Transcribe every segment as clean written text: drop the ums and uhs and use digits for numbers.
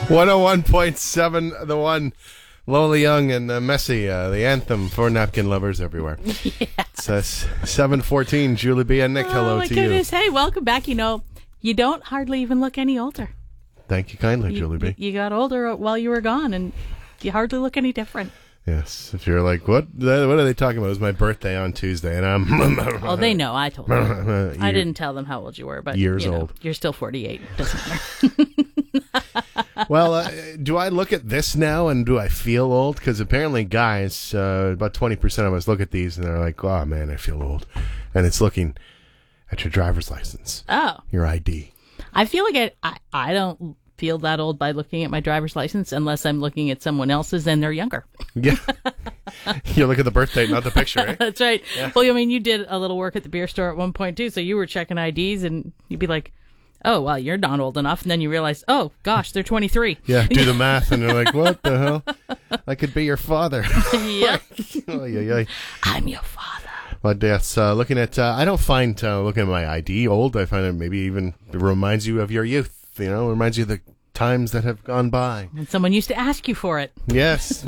101.7, the one, Lola Young and Messi, the anthem for napkin lovers everywhere. Yes. It's 7:14. Julie B. and Nick, hello to goodness. you. Hey, welcome back. You know, you don't hardly even look any older. Thank you kindly, Julie B. You got older while you were gone, and you hardly look any different. Yes, if you're like, what are they talking about? It was my birthday on Tuesday, and I'm... Oh, they know. I told them. I didn't tell them how old you were, but years old. You're still 48. Doesn't matter. Well, do I look at this now and do I feel old? Because apparently guys, about 20% of us look at these and they're like, oh man, I feel old. And it's looking at your driver's license. Oh. Your ID. I feel like I don't feel that old by looking at my driver's license unless I'm looking at someone else's and they're younger. Yeah. You look at the birth date, not the picture, eh? That's right. Yeah. Well, I mean, you did a little work at the beer store at one point too, so you were checking IDs and you'd be like, oh, well, you're not old enough. And then you realize, oh, gosh, they're 23. Yeah, do the math, and you're like, what the hell? I could be your father. Yep. Oy. I'm your father. But yes, looking at, I don't find looking at my ID old. I find it maybe even reminds you of your youth, reminds you of the times that have gone by. And someone used to ask you for it. Yes.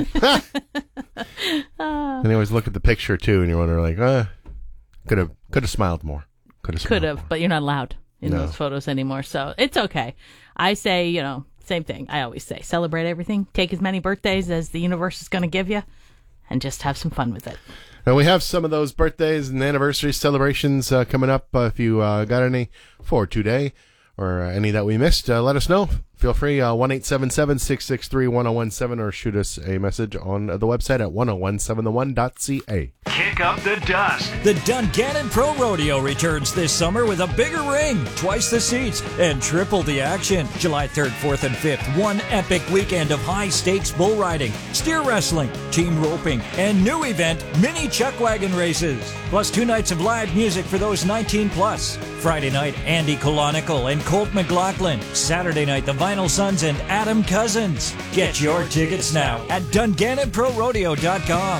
And you always look at the picture, too, and you wonder, like, could have smiled more. Could have, but you're not allowed in those photos anymore, so it's okay. I say, same thing. I always say, celebrate everything. Take as many birthdays as the universe is going to give you, and just have some fun with it. Now, we have some of those birthdays and anniversary celebrations coming up. If you got any for today or any that we missed, let us know. Feel free, 1-877-663-1017, or shoot us a message on the website at 1017theone.ca. Kick up the dust. The Dungannon Pro Rodeo returns this summer with a bigger ring, twice the seats, and triple the action. July 3rd, 4th, and 5th, one epic weekend of high-stakes bull riding, steer wrestling, team roping, and new event, mini chuck wagon races. Plus 2 nights of live music for those 19+. Friday night, Andy Colonical and Colt McLaughlin. Saturday night, the Vinyl Sons and Adam Cousins. Get your tickets now at DungannonProRodeo.com.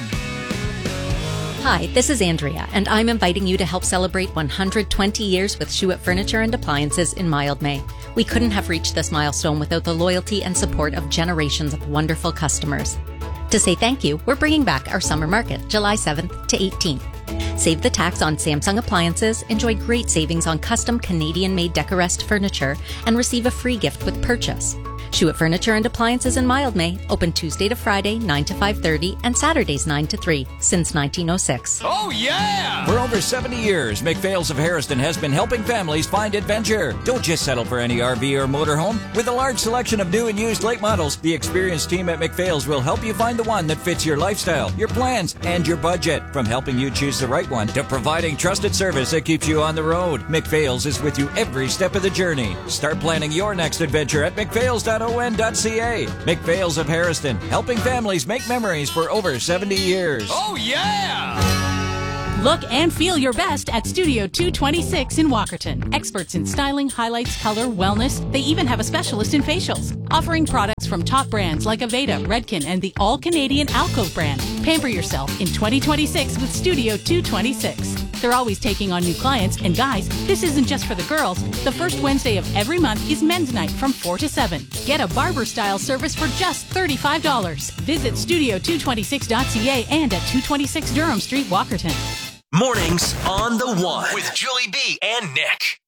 Hi, this is Andrea, and I'm inviting you to help celebrate 120 years with Schuett Furniture and Appliances in Mildmay. We couldn't have reached this milestone without the loyalty and support of generations of wonderful customers. To say thank you, we're bringing back our summer market, July 7th to 18th. Save the tax on Samsung appliances, enjoy great savings on custom Canadian-made Decorest furniture, and receive a free gift with purchase. Schuett Furniture and Appliances in Mildmay, open Tuesday to Friday, 9 to 5:30, and Saturdays 9 to 3, since 1906. Oh, yeah! For over 70 years, McPhail's of Harrison has been helping families find adventure. Don't just settle for any RV or motorhome. With a large selection of new and used late models, the experienced team at McPhail's will help you find the one that fits your lifestyle, your plans, and your budget. From helping you choose the right one to providing trusted service that keeps you on the road, McPhail's is with you every step of the journey. Start planning your next adventure at McPhail's.on.ca. McPhail's of Harrison, helping families make memories for over 70 years. Oh, yeah! Look and feel your best at Studio 226 in Walkerton. Experts in styling, highlights, color, wellness. They even have a specialist in facials. Offering products from top brands like Aveda, Redken, and the all-Canadian Alcove brand. Pamper yourself in 2026 with Studio 226. They're always taking on new clients. And guys, this isn't just for the girls. The first Wednesday of every month is men's night from 4 to 7. Get a barber-style service for just $35. Visit studio226.ca and at 226 Durham Street, Walkerton. Mornings on the One with Julie B. and Nick.